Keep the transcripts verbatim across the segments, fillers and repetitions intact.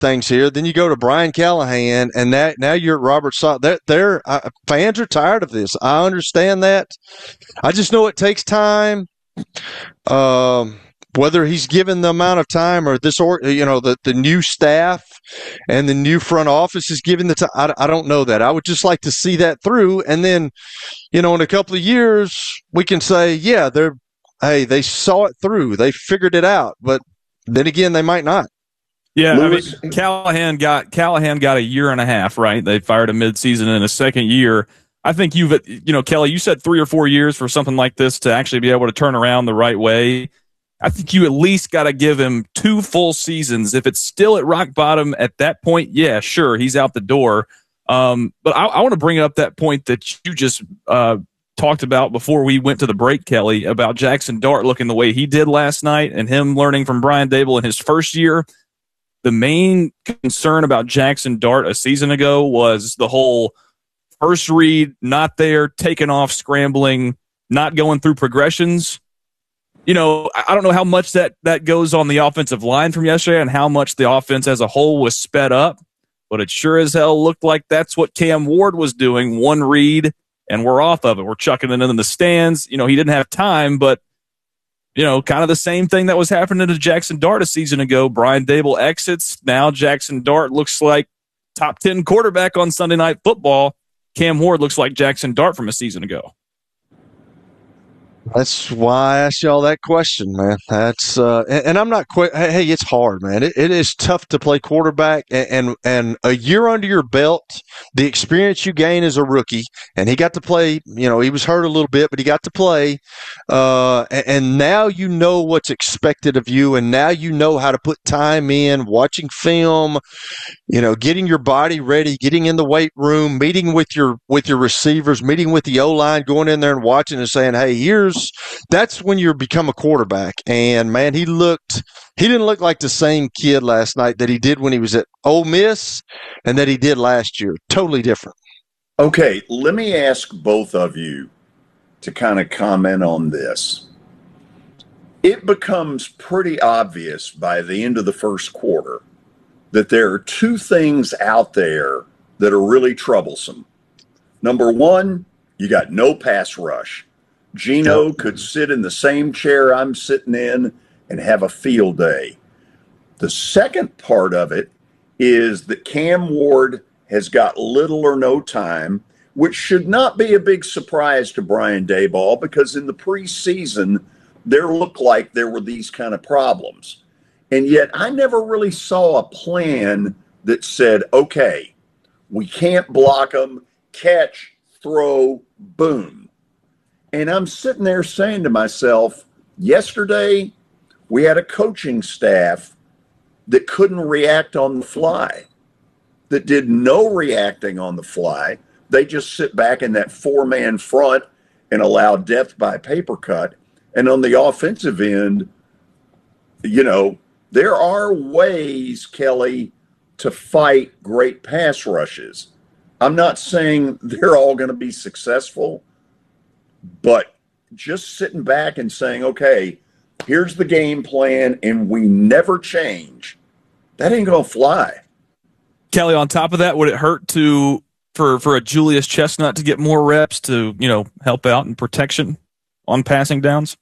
things here. Then you go to Brian Callahan, and that now you're at Robert Saleh. They're, they're uh, fans are tired of this. I understand that. I just know it takes time. Um, whether he's given the amount of time or this, or you know, the the new staff and the new front office is given the time. I, I don't know that. I would just like to see that through, and then, you know, in a couple of years we can say, yeah, they're hey, they saw it through, they figured it out. But then again, they might not. Yeah, Lewis. I mean, Callahan got Callahan got a year and a half, right? They fired him midseason in a second year. I think you've, you know, Kelly, you said three or four years for something like this to actually be able to turn around the right way. I think you at least got to give him two full seasons. If it's still at rock bottom at that point, yeah, sure, he's out the door. Um, but I, I want to bring up that point that you just uh, talked about before we went to the break, Kelly, about Jackson Dart looking the way he did last night and him learning from Brian Daboll in his first year. The main concern about Jackson Dart a season ago was the whole first read, not there, taking off, scrambling, not going through progressions. You know, I don't know how much that, that goes on the offensive line from yesterday and how much the offense as a whole was sped up, but it sure as hell looked like that's what Cam Ward was doing, one read, and we're off of it. We're chucking it in the stands. You know, he didn't have time, but, you know, kind of the same thing that was happening to Jackson Dart a season ago. Brian Daboll exits. Now Jackson Dart looks like top ten quarterback on Sunday Night Football. Cam Ward looks like Jackson Dart from a season ago. That's why I asked y'all that question, man. That's uh, and, and I'm not quite. Hey, it's hard, man. It, it is tough to play quarterback, and, and and a year under your belt, the experience you gain as a rookie, and he got to play. You know, he was hurt a little bit, but he got to play. Uh, and, and now you know what's expected of you, and now you know how to put time in, watching film. You know, getting your body ready, getting in the weight room, meeting with your with your receivers, meeting with the O-line, going in there and watching and saying, "Hey, here's." That's when you become a quarterback. And man, he looked. He didn't look like the same kid last night that he did when he was at Ole Miss, and that he did last year. Totally different. Okay, let me ask both of you to kind of comment on this. It becomes pretty obvious by the end of the first quarter that there are two things out there that are really troublesome. Number one, you got no pass rush. Geno could sit in the same chair I'm sitting in and have a field day. The second part of it is that Cam Ward has got little or no time, which should not be a big surprise to Brian Daboll, because in the preseason, there looked like there were these kind of problems. And yet I never really saw a plan that said, okay, we can't block them, catch, throw, boom. And I'm sitting there saying to myself, yesterday we had a coaching staff that couldn't react on the fly, that did no reacting on the fly. They just sit back in that four-man front and allow death by paper cut. And on the offensive end, you know, there are ways, Kelly, to fight great pass rushes. I'm not saying they're all going to be successful, but just sitting back and saying, okay, here's the game plan and we never change, that ain't going to fly. Kelly, on top of that, would it hurt to for, for a Julius Chestnut to get more reps to, you know, help out in protection on passing downs?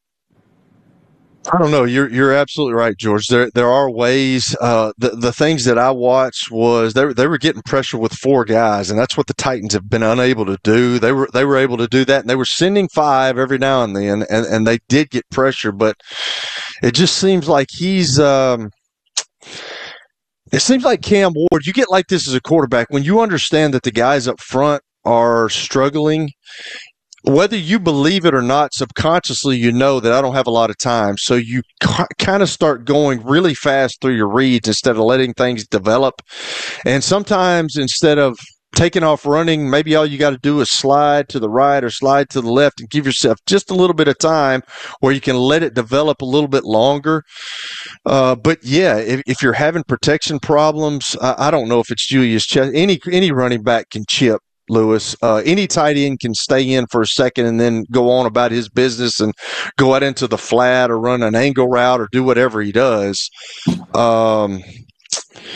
I don't know. You're you're absolutely right, George. There there are ways. Uh, the the things that I watched was they were, they were getting pressure with four guys, and that's what the Titans have been unable to do. They were they were able to do that, and they were sending five every now and then, and, and they did get pressure. But it just seems like he's. Um, it seems like Cam Ward. You get like this as a quarterback when you understand that the guys up front are struggling. Whether you believe it or not, subconsciously you know that I don't have a lot of time. So you c- kind of start going really fast through your reads instead of letting things develop. And sometimes instead of taking off running, maybe all you got to do is slide to the right or slide to the left and give yourself just a little bit of time where you can let it develop a little bit longer. Uh, but, yeah, if, if you're having protection problems, I, I don't know if it's Julius Chestnut. Any, any running back can chip. Lewis, uh, any tight end can stay in for a second and then go on about his business and go out into the flat or run an angle route or do whatever he does. Um,